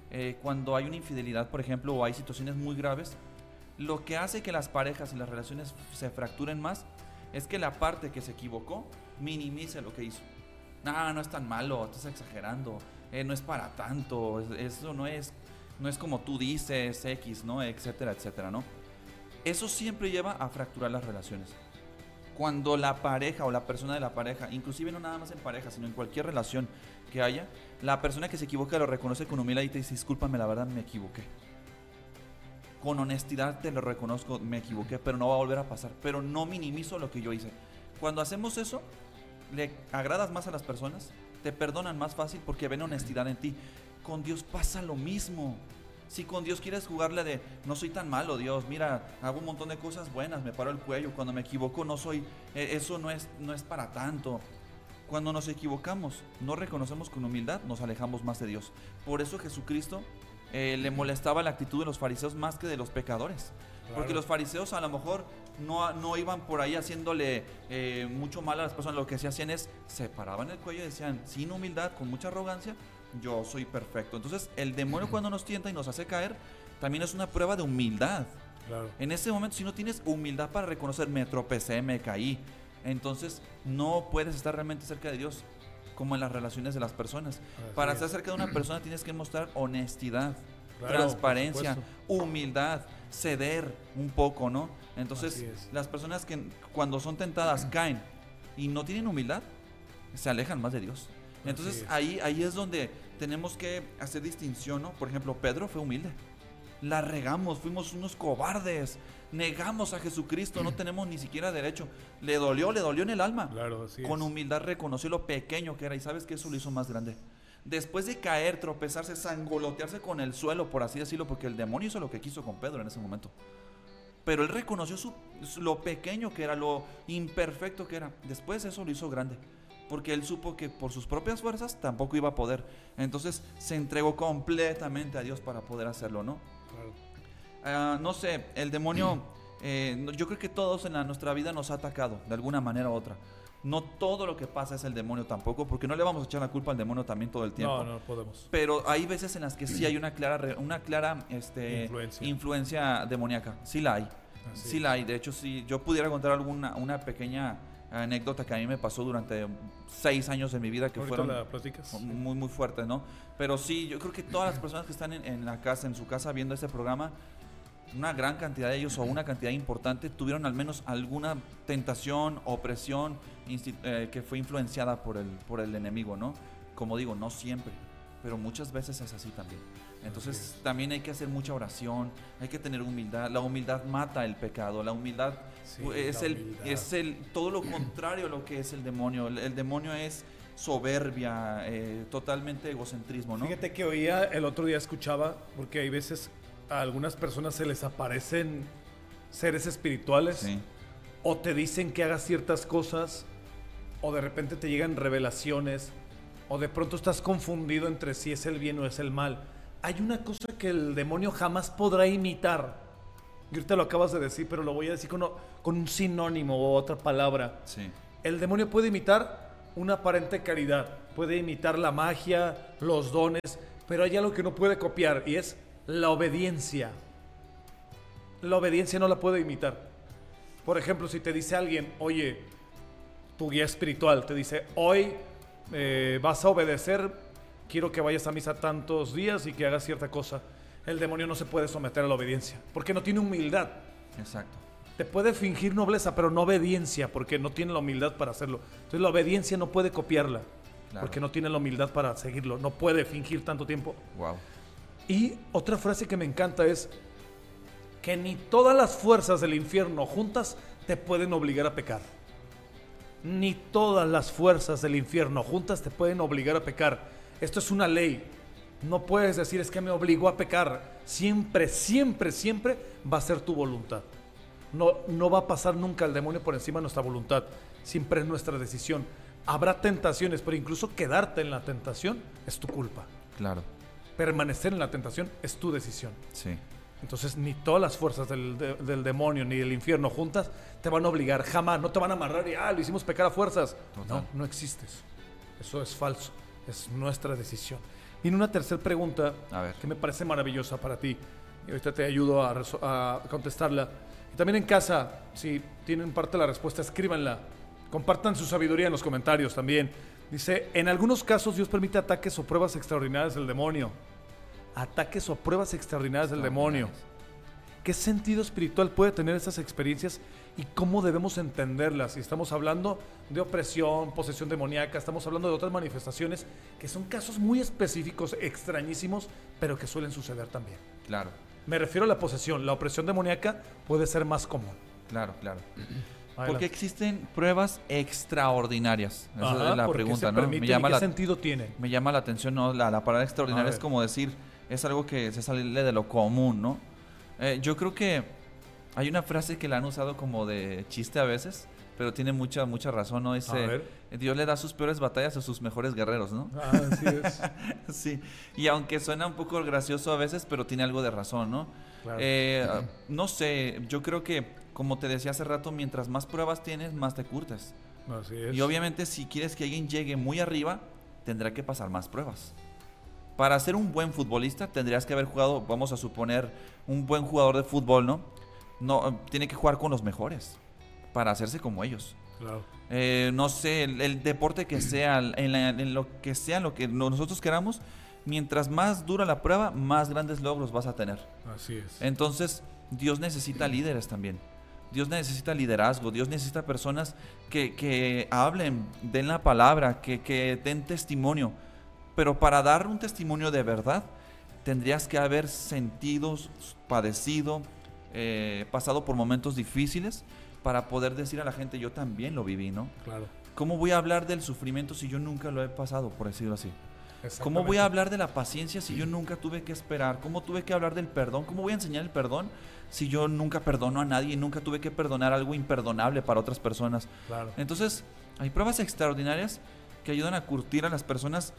cuando hay una infidelidad, por ejemplo, o hay situaciones muy graves, lo que hace que las parejas y las relaciones se fracturen más es que la parte que se equivocó minimice lo que hizo. No, no es tan malo, estás exagerando, no es para tanto, eso no es como tú dices, X, ¿no? Etcétera, etcétera, ¿no? Eso siempre lleva a fracturar las relaciones. Cuando la pareja o la persona de la pareja, inclusive no nada más en pareja, sino en cualquier relación que haya, la persona que se equivoca lo reconoce con humildad y te dice, discúlpame, la verdad me equivoqué. Con honestidad te lo reconozco, me equivoqué, pero no va a volver a pasar. Pero no minimizo lo que yo hice. Cuando hacemos eso, le agradas más a las personas, te perdonan más fácil porque ven honestidad en ti. Con Dios pasa lo mismo. Si con Dios quieres jugarle de no soy tan malo, Dios, mira, hago un montón de cosas buenas, me paro el cuello, cuando me equivoco no soy, eso no es para tanto. Cuando nos equivocamos, no reconocemos con humildad, nos alejamos más de Dios. Por eso Jesucristo le molestaba la actitud de los fariseos más que de los pecadores. Claro. Porque los fariseos a lo mejor no iban por ahí haciéndole mucho mal a las personas. Lo que se hacían es, se paraban el cuello y decían, sin humildad, con mucha arrogancia, yo soy perfecto. Entonces el demonio cuando nos tienta y nos hace caer, también es una prueba de humildad. Claro. En ese momento, si no tienes humildad para reconocer, me tropecé, me caí, entonces no puedes estar realmente cerca de Dios, como en las relaciones de las personas. Para estar cerca de una persona tienes que mostrar honestidad, claro, transparencia, humildad, ceder un poco, ¿no? Entonces las personas que cuando son tentadas caen y no tienen humildad, se alejan más de Dios. Entonces ahí es donde tenemos que hacer distinción, ¿no? Por ejemplo, Pedro fue humilde. La regamos, fuimos unos cobardes, negamos a Jesucristo, no tenemos ni siquiera derecho. Le dolió en el alma. Claro, así con humildad reconoció lo pequeño que era y sabes que eso lo hizo más grande. Después de caer, tropezarse, sangolotearse con el suelo, por así decirlo, porque el demonio hizo lo que quiso con Pedro en ese momento. Pero él reconoció lo pequeño que era, lo imperfecto que era. Después eso lo hizo grande, porque él supo que por sus propias fuerzas tampoco iba a poder. Entonces se entregó completamente a Dios para poder hacerlo, ¿no? Claro. No sé, el demonio, yo creo que todos en nuestra vida nos ha atacado de alguna manera u otra. No todo lo que pasa es el demonio tampoco, porque no le vamos a echar la culpa al demonio también todo el tiempo. No podemos. Pero hay veces en las que sí hay una clara influencia demoníaca. Sí la hay. Sí la hay. De hecho, si yo pudiera contar una pequeña anécdota que a mí me pasó durante 6 años de mi vida, que fueron muy, muy fuertes, ¿no? Pero sí, yo creo que todas las personas que están en la casa, en su casa, viendo este programa, una gran cantidad de ellos o una cantidad importante tuvieron al menos alguna tentación, opresión que fue influenciada por el enemigo, ¿no? Como digo, no siempre, pero muchas veces es así también. Entonces también hay que hacer mucha oración, hay que tener humildad. La humildad mata el pecado, la humildad es todo lo contrario a lo que es el demonio. El demonio es soberbia, totalmente egocentrismo, ¿no? Fíjate que oía, el otro día escuchaba, porque hay veces a algunas personas se les aparecen seres espirituales, o te dicen que hagas ciertas cosas, o de repente te llegan revelaciones, o de pronto estás confundido entre si es el bien o es el mal. Hay una cosa que el demonio jamás podrá imitar. Y ahorita lo acabas de decir, pero lo voy a decir con un sinónimo o otra palabra. Sí. El demonio puede imitar una aparente caridad, puede imitar la magia, los dones, pero hay algo que no puede copiar y es la obediencia. La obediencia no la puede imitar. Por ejemplo, si te dice alguien, oye, tu guía espiritual te dice, hoy vas a obedecer, quiero que vayas a misa tantos días y que hagas cierta cosa. El demonio no se puede someter a la obediencia, porque no tiene humildad. Exacto. Te puede fingir nobleza, pero no obediencia, porque no tiene la humildad para hacerlo. Entonces la obediencia no puede copiarla, porque no tiene la humildad para seguirlo. No puede fingir tanto tiempo. Wow. Y otra frase que me encanta es que ni todas las fuerzas del infierno juntas te pueden obligar a pecar. Ni todas las fuerzas del infierno juntas te pueden obligar a pecar. Esto es una ley. No puedes decir es que me obligó a pecar. Siempre, siempre, siempre va a ser tu voluntad. No va a pasar nunca el demonio por encima de nuestra voluntad. Siempre es nuestra decisión. Habrá tentaciones, pero incluso quedarte en la tentación es tu culpa. Claro. Permanecer en la tentación es tu decisión. Sí. Entonces ni todas las fuerzas del demonio ni del infierno juntas te van a obligar, jamás, no te van a amarrar y lo hicimos pecar a fuerzas. Total. No existe eso. Eso es falso, es nuestra decisión. Viene una tercera pregunta A ver. que me parece maravillosa para ti. Y ahorita te ayudo a contestarla. Y también en casa, si tienen parte de la respuesta, escríbanla. Compartan su sabiduría en los comentarios también. Dice, en algunos casos Dios permite ataques o pruebas extraordinarias del demonio. Ataques o pruebas extraordinarias del demonio. ¿Qué sentido espiritual puede tener estas experiencias y cómo debemos entenderlas? Si estamos hablando de opresión, posesión demoníaca, estamos hablando de otras manifestaciones que son casos muy específicos, extrañísimos, pero que suelen suceder también. Claro, Me refiero a la posesión. La opresión demoníaca puede ser más común. claro. Porque Adelante. existen pruebas extraordinarias. Esa Ajá, es la ¿por qué pregunta, se ¿no? permiten y qué sentido tienen? Me llama la atención, ¿no? La palabra extraordinaria A es ver. como decir, es algo que se sale de lo común, ¿no? Yo creo que hay una frase que la han usado como de chiste a veces, pero tiene mucha razón, ¿no? A Dice, ver. Dios le da sus peores batallas a sus mejores guerreros, ¿no? Así es. Sí, y aunque suena un poco gracioso a veces, pero tiene algo de razón, ¿no? Claro. No sé, yo creo que, como te decía hace rato, mientras más pruebas tienes, más te curtes. Así es. Y obviamente si quieres que alguien llegue muy arriba, tendrá que pasar más pruebas. Para ser un buen futbolista tendrías que haber jugado, vamos a suponer, un buen jugador de fútbol, ¿no? No, tiene que jugar con los mejores para hacerse como ellos. Claro. No sé, el deporte que sea, en lo que sea, lo que nosotros queramos, mientras más dura la prueba, más grandes logros vas a tener. Así es. Entonces, Dios necesita líderes también. Dios necesita liderazgo, Dios necesita personas que hablen, den la palabra, que den testimonio. Pero para dar un testimonio de verdad, tendrías que haber sentido, padecido, pasado por momentos difíciles para poder decir a la gente, yo también lo viví, ¿no? Claro. ¿Cómo voy a hablar del sufrimiento si yo nunca lo he pasado, por decirlo así? ¿Cómo Exactamente. voy a hablar de la paciencia si yo nunca tuve que esperar? ¿Cómo tuve que hablar del perdón? ¿Cómo voy a enseñar el perdón si yo nunca perdono a nadie y nunca tuve que perdonar algo imperdonable para otras personas? Claro. Entonces, hay pruebas extraordinarias que ayudan a curtir a las personas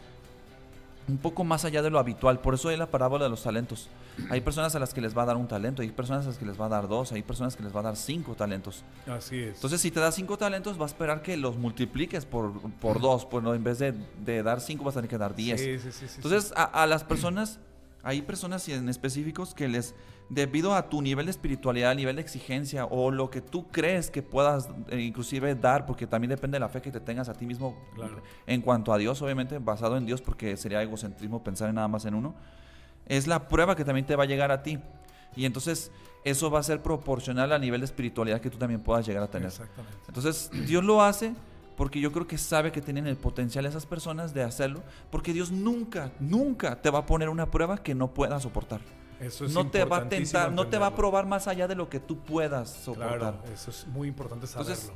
un poco más allá de lo habitual. Por eso hay la parábola de los talentos. Hay personas a las que les va a dar un talento, hay personas a las que les va a dar 2, hay personas que les va a dar 5 talentos. Así es. Entonces, si te da 5 talentos, va a esperar que los multipliques por 2. Pues, ¿no? En vez de dar 5, vas a tener que dar 10. Sí. Entonces, a las personas, hay personas en específicos que les, debido a tu nivel de espiritualidad, nivel de exigencia o lo que tú crees que puedas inclusive dar, porque también depende de la fe que te tengas a ti mismo, Claro. en cuanto a Dios, obviamente basado en Dios, porque sería egocentrismo pensar en nada más en uno, es la prueba que también te va a llegar a ti. Y entonces eso va a ser proporcional al nivel de espiritualidad que tú también puedas llegar a tener. Exactamente. Entonces Dios lo hace porque yo creo que sabe que tienen el potencial esas personas de hacerlo, porque Dios nunca te va a poner una prueba que no puedas soportar. Eso es No te va a importantísimo tentar, no te va a entenderlo. probar más allá de lo que tú puedas soportar. Claro, eso es muy importante saberlo. Entonces,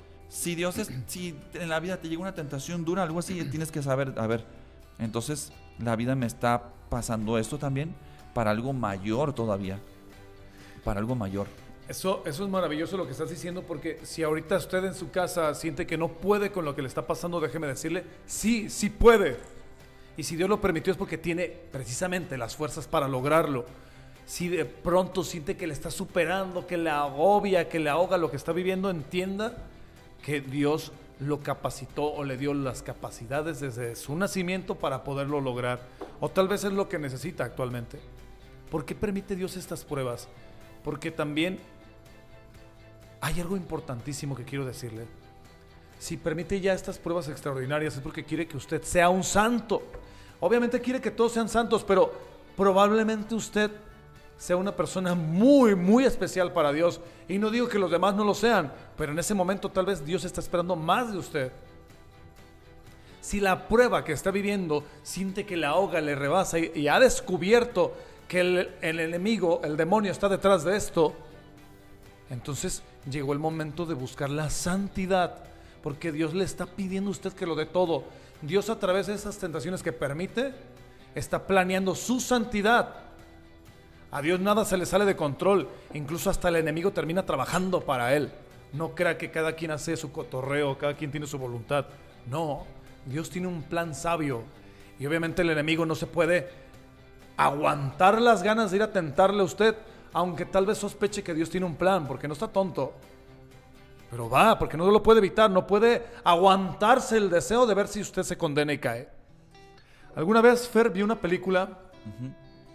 si en la vida te llega una tentación dura, algo así, tienes que saber, a ver, entonces la vida me está pasando esto también para algo mayor todavía, para algo mayor. Eso es maravilloso lo que estás diciendo, porque si ahorita usted en su casa siente que no puede con lo que le está pasando, déjeme decirle, sí puede. Y si Dios lo permitió es porque tiene precisamente las fuerzas para lograrlo. Si de pronto siente que le está superando, que le agobia, que le ahoga lo que está viviendo, entienda que Dios lo capacitó o le dio las capacidades desde su nacimiento para poderlo lograr. O tal vez es lo que necesita actualmente. ¿Por qué permite Dios estas pruebas? Porque también hay algo importantísimo que quiero decirle. Si permite ya estas pruebas extraordinarias es porque quiere que usted sea un santo. Obviamente quiere que todos sean santos, pero probablemente usted sea una persona muy especial para Dios. Y no digo que los demás no lo sean, pero en ese momento tal vez Dios está esperando más de usted. Si la prueba que está viviendo siente que la ahoga, le rebasa y ha descubierto que el enemigo, el demonio está detrás de esto, entonces llegó el momento de buscar la santidad, porque Dios le está pidiendo a usted que lo dé todo. Dios, a través de esas tentaciones que permite, está planeando su santidad. A Dios nada se le sale de control, incluso hasta el enemigo termina trabajando para él. No crea que cada quien hace su cotorreo, cada quien tiene su voluntad. No, Dios tiene un plan sabio, y obviamente el enemigo no se puede aguantar las ganas de ir a tentarle a usted, aunque tal vez sospeche que Dios tiene un plan, porque no está tonto. Pero va, porque no lo puede evitar, no puede aguantarse el deseo de ver si usted se condena y cae. Alguna vez, Fer, vi una película Ujú.